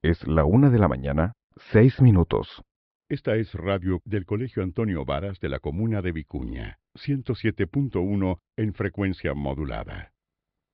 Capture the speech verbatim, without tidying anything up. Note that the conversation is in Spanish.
Es la una de la mañana, seis minutos. Esta es radio del Colegio Antonio Varas de la comuna de Vicuña, ciento siete punto uno en frecuencia modulada.